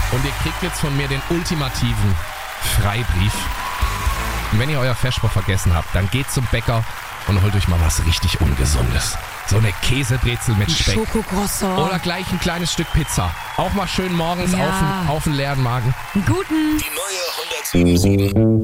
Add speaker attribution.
Speaker 1: Und ihr kriegt jetzt von mir den ultimativen Freibrief. Und wenn ihr euer Vesper vergessen habt, dann geht zum Bäcker und holt euch mal was richtig Ungesundes. So eine Käsebrezel mit Speck.
Speaker 2: Schokocroissant.
Speaker 1: Oder gleich ein kleines Stück Pizza. Auch mal schön morgens
Speaker 2: Ja.
Speaker 1: auf den leeren Magen.
Speaker 2: Einen guten.
Speaker 3: Die neue 107.7